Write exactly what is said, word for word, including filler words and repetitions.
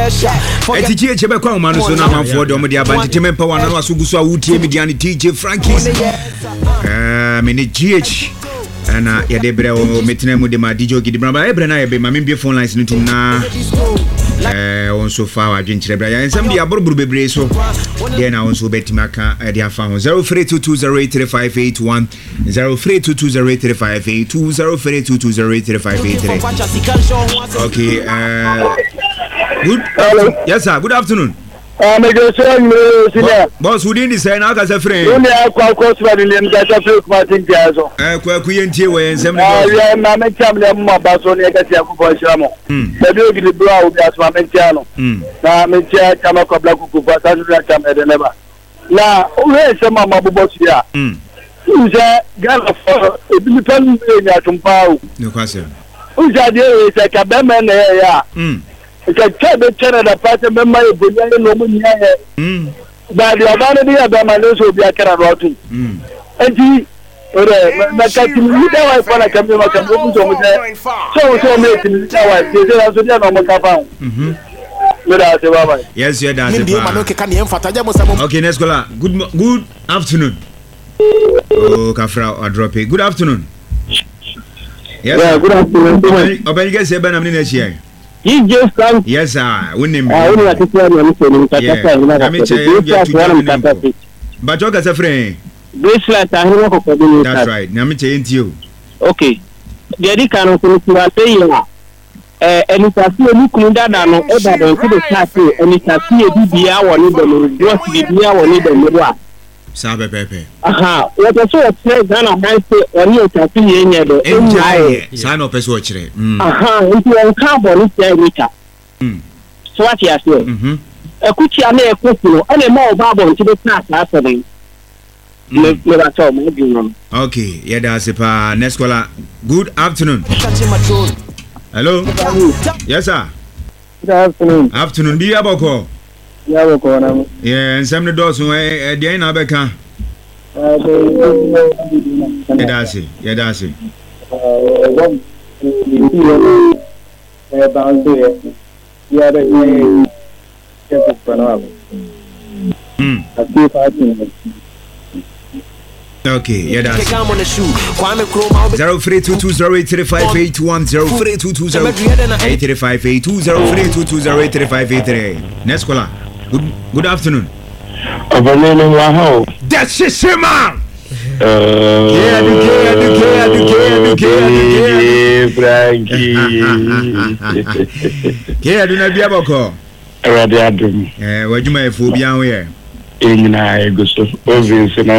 Eti G H be kwa manu so na manfo de omde aba ntete pa wana no asoguso a wutie media ne D J Frankies eh me ne G H ana ya de bre o metena mu de ma D J Ogidi braba e bre na ye be ma me be phone lines nitum na eh on so fa wa dwenkyere bra ya ensam de aboroboro bebre so de na on so betima ka de afa ho zero three two two zero eight three five eight one zero three two two zero eight three five eight two zero three two two zero eight three five eight three. Okay, uh good. Hello. Yes sir, good afternoon. Ah, me go say you senior. Boss, who didn't say na ka say friend? You dey kwa kwa so be le nka ta fake Martin Tiazo. Eh kwa ku yentie we ensam ne. Ah, ya na me cham le mo ba so ne ka tia ku bo shamo. Hmm. Be bi Ogidi bro obi asma me tia no. Hmm. Na me tia kama kwa bla kuku kwa ta jura cham e de leba. Na o we se ma ma bo bo tia. Hmm. Uja gala fo ebi ni panu e nya tumpa o. No kwase. Uja de e se ka be me na ya. Hmm. Ka kebe chere da pate memma e bonya no mu nya ye mm ba di abana di abama no so bi akara rotu mm enti ore na ka ti ni da wa fa na kambe ma kambe ku so mu se so so me ti ni da wa ti se so dia no mo ka fa mhm mira se baba yes you da se pa okay next caller good good afternoon oh kafra or drop it good afternoon yes yeah, good afternoon oben get se be na me na chi D J Frank. Yes sir, winning. Ah, we are taking on the Kaka ina ka. But you got a friend. Bracelet ahiro ko ko. That's right. Na me che ntio. Okay. Dedi kan ko ni wa say ya. Eh eni tasi eni kun dada no e da don ko tasi eni tasi e bibia woni do no just bibia woni do no wa. Sabe pepe. Aha, what so say Ghana man say oni o tasi ye nye do. Enjai. Sa no peso chire. Aha, nti on carbon ni say nika. Mm. So what you say? Mhm. Ekuchi ana ekofuro, ana ma obabo nti be pass asere. Le le ba to mo bi no. Okay, yeah that's it pa. Next caller. Good afternoon. Hello. Yes sir. Good afternoon. Afternoon. Bi aboko. Ya aboko na. Yeah, ensem ne do so e de na be kan. Eh yeah that's it. Yeah that's it. Eh ba ndo ya de ni ke pana. Mm. Okay, yeah that's zero three two two zero eight three five eight one zero three two two zero eight three five eight two zero three two two zero eight three five eight three. Next caller. Good good afternoon. Abalele wa how? That's it, man. Uh, yeah, do care, do care, do care, do care, do care, Frankie. Yeah, do not be able to. Already, I do. Eh, what you may phobia here. In I go so obvious.